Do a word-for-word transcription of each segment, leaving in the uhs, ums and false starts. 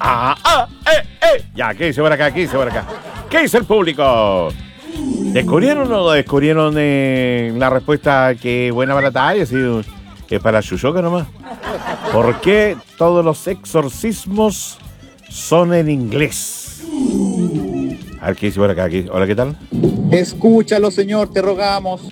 Ah, ah, eh, eh. Ya, ¿qué dice por acá? ¿Qué dice por acá? ¿Qué dice el público? ¿Descubrieron o no descubrieron eh, la respuesta que buena para la talla? Sí, es para Chuchoca nomás. ¿Por qué todos los exorcismos son en inglés? A ver, ¿qué dice por acá? ¿Qué? Hola, ¿qué tal? Escúchalo, señor, te rogamos.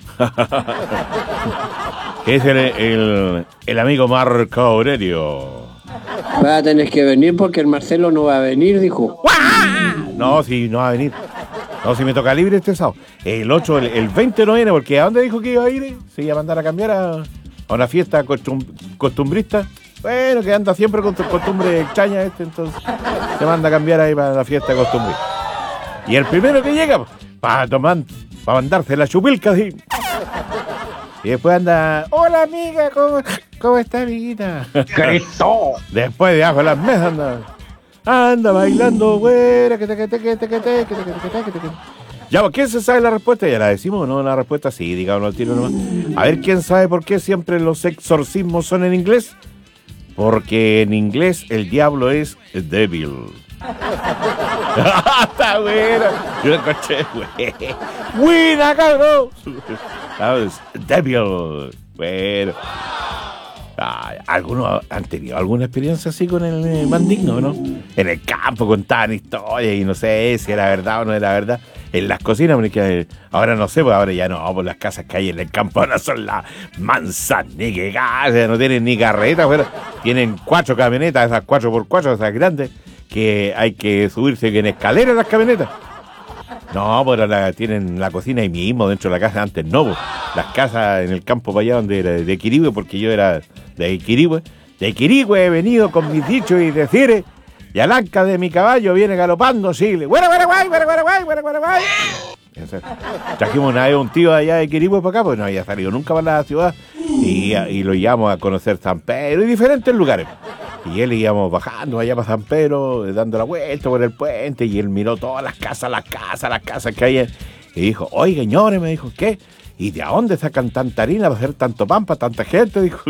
¿Qué es el, el, el amigo Marco Aurelio? Va a tener que venir porque el Marcelo no va a venir, dijo. No, si no va a venir. No, si me toca libre este sábado. El ocho, el, el veinte no viene, porque ¿a dónde dijo que iba a ir? Se iba a mandar a cambiar a, a una fiesta costum, costumbrista. Bueno, que anda siempre con tu costumbre extraña este, entonces se manda a cambiar ahí para la fiesta costumbrista. Y el primero que llega, para tomar, para mandarse la chupilca, ¿sí? Y después anda, hola amiga, ¿cómo, cómo está, amiguita? ¡Cristo! Después de abajo de las mesas anda, anda bailando, güera, que te, que te, que te, que te, que te, que te, que te, que te. Ya, ¿quién se sabe la respuesta? ¿Ya la decimos o no? La respuesta sí, digámoslo al tiro nomás. A ver, ¿quién sabe por qué siempre los exorcismos son en inglés? Porque en inglés el diablo es devil. Está buena. Yo la escuché, güey. ¡Buena, cabrón! Devil. Bueno. Ay, ¿algunos han tenido alguna experiencia así con el eh, Mandigno, no? En el campo contaban historias y no sé si era verdad o no era verdad. En las cocinas, porque ahora no sé, pues ahora ya no, pues las casas que hay en el campo ahora son las mansas, ni que gas, no tienen ni carreta, pero tienen cuatro camionetas, esas cuatro por cuatro, esas grandes, que hay que subirse en escaleras las camionetas. No, pero la, tienen la cocina ahí mismo, dentro de la casa. Antes no, pues. Las casas en el campo para allá donde era de Quirihue, porque yo era de Quirihue. De Quirihue he venido con mis dichos y decires, y al anca de mi caballo viene galopando Sigle. ¡Güera, güera, guay, güera, güera, guay, güera, güera, guay! Trajimos una vez un tío allá de Quirihue para acá, pues no había salido nunca para la ciudad, y, y lo llevamos a conocer San Pedro y diferentes lugares. Y él íbamos bajando allá para San Pedro, dando la vuelta por el puente, y él miró todas las casas, las casas, las casas que hay, y dijo, oiga, señores, me dijo, ¿qué? ¿Y de dónde sacan tanta harina para hacer tanto pan para tanta gente? Dijo.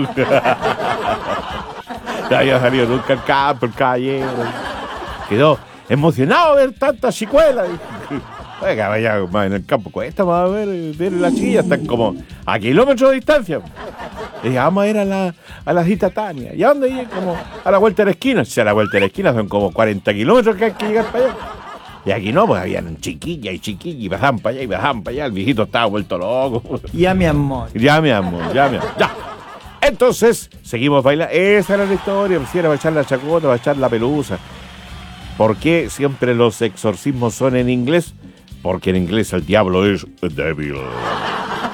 No había salido nunca el campo, el caballero. Quedó emocionado de ver tantas chicuelas. Oiga, vaya, en el campo cuesta más ver, ver las chiquillas, están como a kilómetros de distancia. Y dije, vamos a ir a la, a la cita Tania. ¿Y a dónde ir? Como a la vuelta de la esquina. Si a la vuelta de la esquina son como cuarenta kilómetros que hay que llegar para allá. Y aquí no, pues habían chiquillas y chiquillas, y bajaban para allá y bajaban para allá. El viejito estaba vuelto loco. Ya, mi amor. Ya, mi amor, ya, mi amor. Ya. Entonces, seguimos bailando. Esa era la historia. Si era para echar la chacota, para echar la pelusa. ¿Por qué siempre los exorcismos son en inglés? Porque en inglés el diablo es devil.